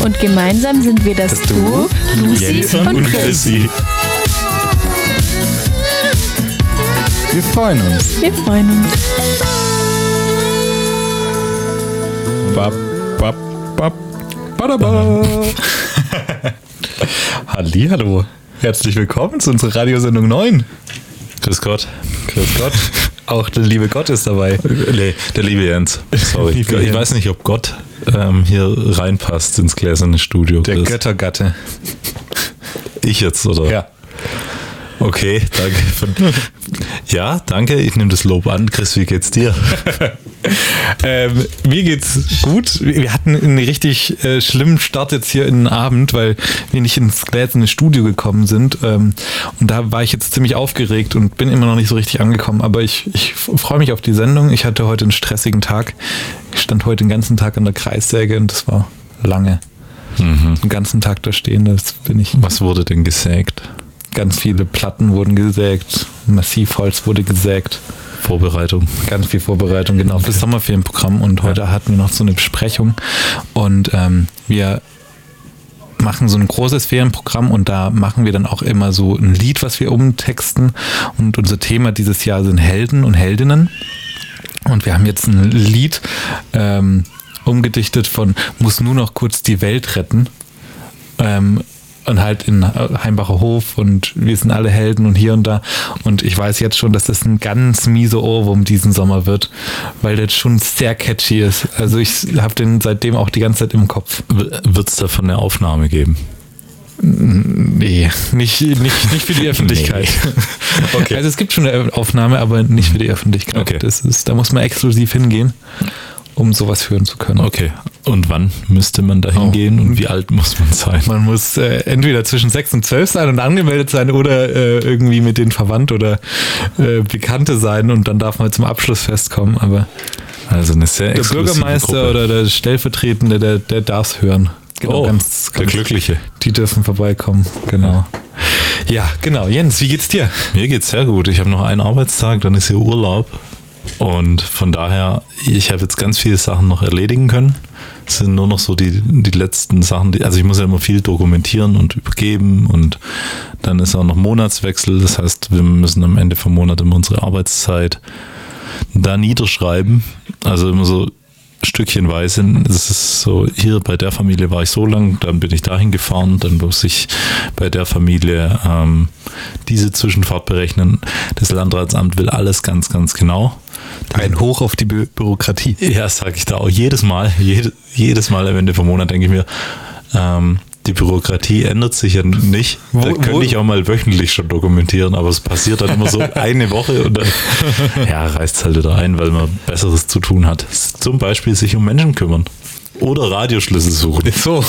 Und gemeinsam sind wir das Duo Lucy und Chrissy. Wir freuen uns. Wir freuen uns. Bap, bap, bap, badaba. Hallihallo. Herzlich willkommen zu unserer Radiosendung 9. Grüß Gott. Grüß Gott. Auch der liebe Gott ist dabei. Nee, der liebe Jens. Sorry. Ich weiß nicht, ob Gott hier reinpasst ins gläserne Studio. Der Göttergatte. Ich jetzt, oder? Ja. Okay, danke. Ja, danke. Ich nehme das Lob an. Chris, wie geht's dir? Mir geht's gut. Wir hatten einen richtig schlimmen Start jetzt hier in den Abend, weil wir nicht ins gläserne Studio gekommen sind. Und da war ich jetzt ziemlich aufgeregt und bin immer noch nicht so richtig angekommen. Aber ich freue mich auf die Sendung. Ich hatte heute einen stressigen Tag. Ich stand heute den ganzen Tag an der Kreissäge und das war lange. Den ganzen Tag da stehen. Das bin ich. Was wurde denn gesägt? Ganz viele Platten wurden gesägt. Massivholz wurde gesägt. Vorbereitung. Ganz viel Vorbereitung, genau, fürs Sommerferienprogramm. Und heute hatten wir noch so eine Besprechung. Und wir machen so ein großes Ferienprogramm und da machen wir dann auch immer so ein Lied, was wir umtexten. Und unser Thema dieses Jahr sind Helden und Heldinnen. Und wir haben jetzt ein Lied umgedichtet von Muss nur noch kurz die Welt retten. Und halt in Heimbacher Hof und wir sind alle Helden und hier und da. Und ich weiß jetzt schon, dass das ein ganz mieser Ohrwurm diesen Sommer wird, weil das schon sehr catchy ist. Also ich habe den seitdem auch die ganze Zeit im Kopf. Wird es davon eine Aufnahme geben? Nee, nicht für die Öffentlichkeit. Nee. Okay. Also es gibt schon eine Aufnahme, aber nicht für die Öffentlichkeit. Okay. Da muss man exklusiv hingehen, um sowas hören zu können. Okay. Und wann müsste man da hingehen und wie alt muss man sein? Man muss entweder zwischen 6 und 12 sein und angemeldet sein oder irgendwie mit denen verwandt oder Bekannte sein und dann darf man zum Abschlussfest kommen. Aber also eine sehr der Bürgermeister Gruppe. Oder der Stellvertretende, der darf es hören. Genau, ganz der Glückliche. Die dürfen vorbeikommen, genau. Ja, genau. Jens, wie geht's dir? Mir geht's sehr gut. Ich habe noch einen Arbeitstag, dann ist hier Urlaub. Und von daher, ich habe jetzt ganz viele Sachen noch erledigen können. Es sind nur noch so die letzten Sachen, also ich muss ja immer viel dokumentieren und übergeben und dann ist auch noch Monatswechsel. Das heißt, wir müssen am Ende vom Monat immer unsere Arbeitszeit da niederschreiben. Also immer so stückchenweise. Das ist so, hier bei der Familie war ich so lang, dann bin ich dahin gefahren, dann muss ich bei der Familie diese Zwischenfahrt berechnen. Das Landratsamt will alles ganz, ganz genau. Ein Hoch auf die Bürokratie. Ja, sage ich da auch jedes Mal. Jedes Mal am Ende vom Monat denke ich mir, die Bürokratie ändert sich ja nicht. Da könnte ich auch mal wöchentlich schon dokumentieren, aber es passiert dann immer so eine Woche und dann reißt es halt wieder ein, weil man Besseres zu tun hat. Zum Beispiel sich um Menschen kümmern. Oder Radioschlüssel suchen. So.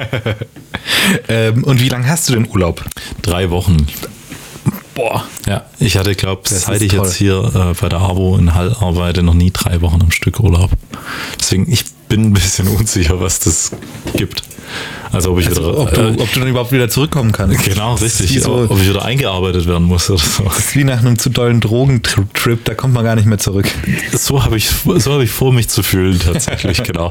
Und wie lange hast du denn Urlaub? 3 Wochen. Boah. Ja, ich hatte, seit ich jetzt hier bei der AWO in Hall arbeite, noch nie 3 Wochen am Stück Urlaub. Deswegen, ich bin ein bisschen unsicher, was das gibt. Also ob du dann überhaupt wieder zurückkommen kannst. Genau, richtig. Ob ich wieder eingearbeitet werden muss oder so. Das ist wie nach einem zu dollen Drogentrip, da kommt man gar nicht mehr zurück. So habe ich vor, mich zu fühlen, tatsächlich, genau.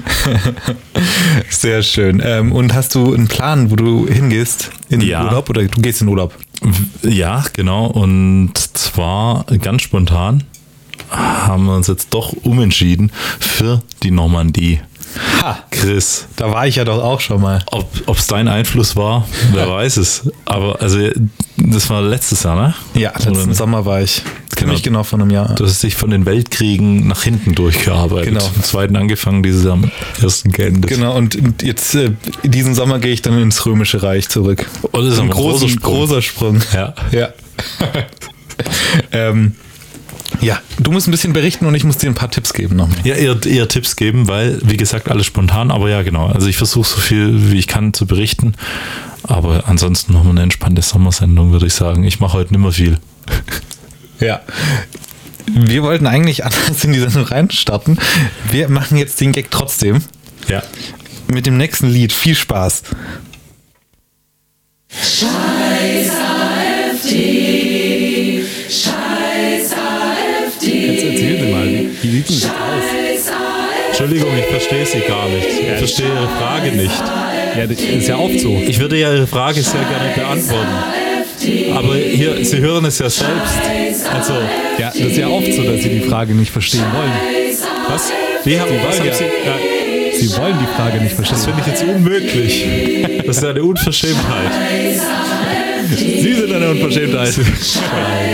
Sehr schön. Und hast du einen Plan, wo du hingehst in Urlaub oder du gehst in Urlaub? Ja, genau. Und zwar ganz spontan haben wir uns jetzt doch umentschieden für die Normandie. Ha, Chris. Da war ich ja doch auch schon mal. Ob es dein Einfluss war, wer weiß es. Aber also das war letztes Jahr, ne? Ja, letzten Sommer war ich. Ziemlich genau vor einem Jahr. Du hast dich von den Weltkriegen nach hinten durchgearbeitet. Genau. Im zweiten angefangen, dieses Jahr am ersten geendet. Genau, und jetzt diesen Sommer gehe ich dann ins Römische Reich zurück. Oh, das ist ein großer Sprung. Ja. Ja, du musst ein bisschen berichten und ich muss dir ein paar Tipps geben nochmal. Ja, eher Tipps geben, weil, wie gesagt, alles spontan, aber ja, genau. Also ich versuche so viel, wie ich kann, zu berichten. Aber ansonsten nochmal eine entspannte Sommersendung, würde ich sagen. Ich mache heute nicht mehr viel. Ja. Wir wollten eigentlich anders in die Sendung reinstarten. Wir machen jetzt den Gag trotzdem. Ja. Mit dem nächsten Lied. Viel Spaß. Scheiß AfD. Scheiß AfD. Jetzt erzähl mir mal, wie sieht denn das aus? Scheiß AfD. Entschuldigung, ich verstehe Sie gar nicht. Ich verstehe Ihre Frage nicht. Ja, das ist ja oft so. Ich würde ja Ihre Frage sehr gerne beantworten. Aber hier, Sie hören es ja selbst. Also, Ja, das ist ja oft so, dass Sie die Frage nicht verstehen wollen. was? Wie haben, was haben ja. Sie? Ja, Sie wollen die Frage nicht verstehen. das finde ich jetzt unmöglich. Das ist eine Unverschämtheit. Sie sind eine Unverschämtheit.